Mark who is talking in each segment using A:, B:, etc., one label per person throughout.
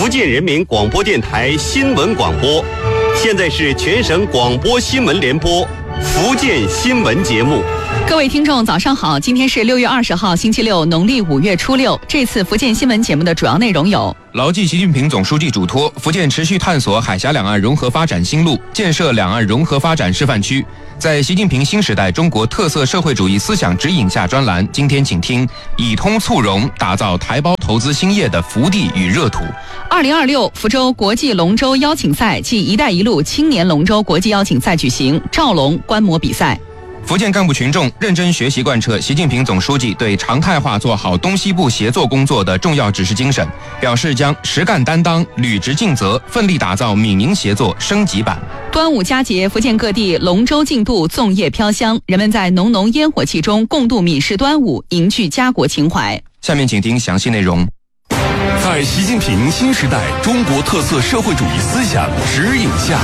A: 福建人民广播电台新闻广播。现在是全省广播新闻联播福建新闻节目。
B: 各位听众早上好，今天是6月20号星期六，农历5月初6。这次福建新闻节目的主要内容有：
C: 牢记习近平总书记嘱托，福建持续探索海峡两岸融合发展新路，建设两岸融合发展示范区。在习近平新时代中国特色社会主义思想指引下专栏，今天请听以通促融，打造台胞投资兴业的福地与热土。
B: 2026福州国际龙舟邀请赛暨一带一路青年龙舟国际邀请赛举行，赵龙观摩比赛。
C: 福建干部群众认真学习贯彻习近平总书记对常态化做好东西部协作工作的重要指示精神，表示将实干担当、履职尽责，奋力打造闽宁协作升级版。
B: 端午佳节，福建各地龙舟竞渡，粽叶飘香，人们在浓浓烟火气中共度闽式端午，凝聚家国情怀。
C: 下面请听详细内容。
D: 在习近平新时代中国特色社会主义思想指引下，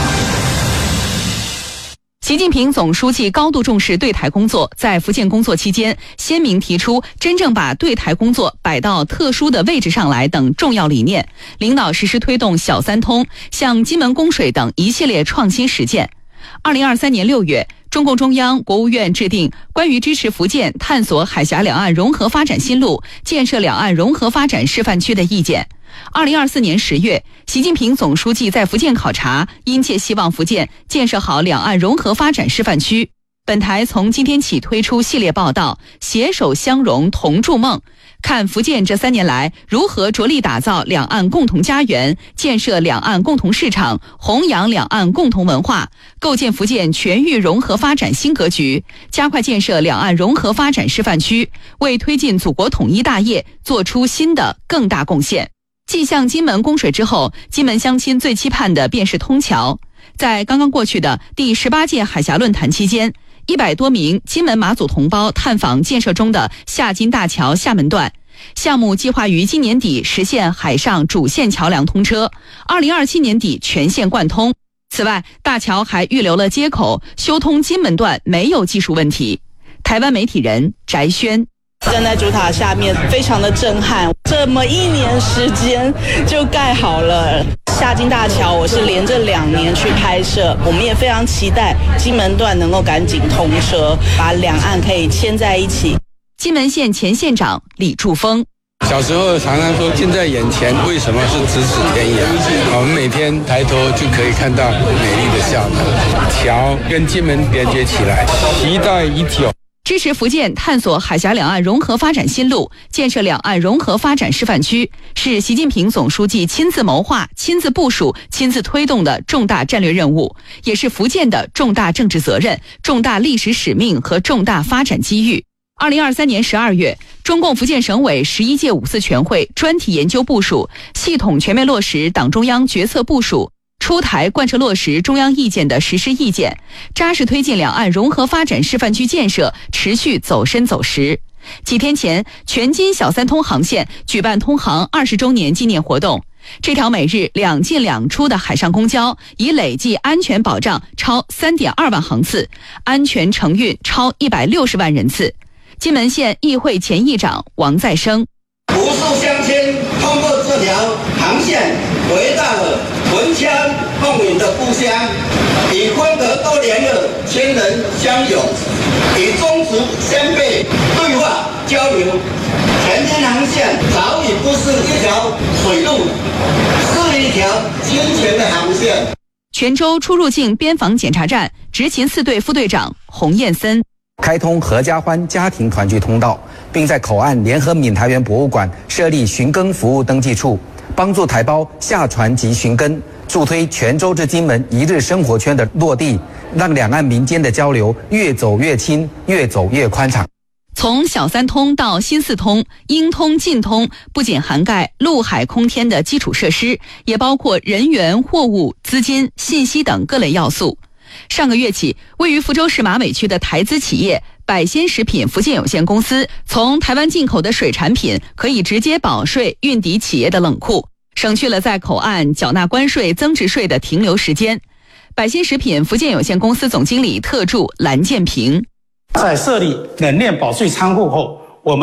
B: 习近平总书记高度重视对台工作，在福建工作期间鲜明提出真正把对台工作摆到特殊的位置上来等重要理念，领导实施推动小三通、像金门供水等一系列创新实践。2023年6月，中共中央、国务院制定关于支持福建探索海峡两岸融合发展新路、建设两岸融合发展示范区的意见。2024年10月，习近平总书记在福建考察，殷切希望福建建设好两岸融合发展示范区。本台从今天起推出系列报道，携手相融同筑梦，看福建这3年来如何着力打造两岸共同家园，建设两岸共同市场，弘扬两岸共同文化，构建福建全域融合发展新格局，加快建设两岸融合发展示范区，为推进祖国统一大业做出新的更大贡献。继向金门供水之后，金门乡亲最期盼的便是通桥。在刚刚过去的第18届海峡论坛期间，100多名金门马祖同胞探访建设中的下金大桥厦门段项目，计划于今年底实现海上主线桥梁通车，2027年底全线贯通。此外，大桥还预留了接口，修通金门段没有技术问题。台湾媒体人翟轩
E: 站在主塔下面，非常的震撼。这么1年时间就盖好了下金大桥，我是连着2年去拍摄，我们也非常期待金门段能够赶紧通车，把两岸可以牵在一起。
B: 金门县前县长李柱峰。
F: 小时候常常说近在眼前，为什么是咫尺天涯？我们每天抬头就可以看到美丽的厦门桥跟金门连接起来，期待已久。
B: 支持福建探索海峡两岸融合发展新路，建设两岸融合发展示范区，是习近平总书记亲自谋划、亲自部署、亲自推动的重大战略任务，也是福建的重大政治责任、重大历史使命和重大发展机遇。2023年12月，中共福建省委11届5次全会专题研究部署，系统全面落实党中央决策部署，出台贯彻落实中央意见的实施意见，扎实推进两岸融合发展示范区建设持续走深走实。几天前，全金小三通航线举办通航20周年纪念活动。这条每日2进2出的海上公交，已累计安全保障超3.2万航次，安全承运超160万人次。金门县议会前议长王再生，
G: 无数乡亲通过这条航线回到了文腔共鸣的故乡，已分隔多年的亲人相拥，已忠实相备对话交流。全金航线早已不是一条水路，是一条金钱的航线。
B: 泉州出入境边防检查站执勤4队副队长洪彦森，
H: 开通合家欢家庭团聚通道，并在口岸联合闽台园博物馆设立寻根服务登记处，帮助台胞下船及寻根，助推泉州至金门一日生活圈的落地，让两岸民间的交流越走越亲，越走越宽敞。
B: 从小三通到新四通，应通尽通不仅涵盖陆海空天的基础设施，也包括人员、货物、资金、信息等各类要素。上个月起，位于福州市马尾区的台资企业百鲜食品福建有限公司，从台湾进口的水产品可以直接保税运抵企业的冷库，省去了在口岸缴纳关税、增值税的停留时间。百鲜食品福建有限公司总经理特助蓝建平，
I: 在设立冷链保税仓库后，我们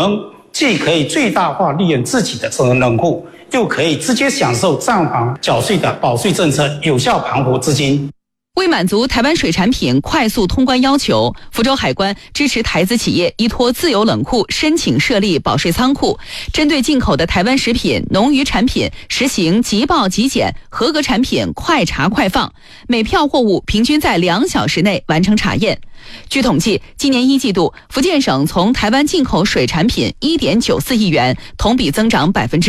I: 既可以最大化利用自己的这种冷库，又可以直接享受账房缴税的保税政策，有效盘活资金。
B: 为满足台湾水产品快速通关要求，福州海关支持台资企业依托自有冷库申请设立保税仓库，针对进口的台湾食品、农渔产品实行即报即检，合格产品快查快放，每票货物平均在2小时内完成查验。据统计，今年1季度，福建省从台湾进口水产品1.94亿元，同比增长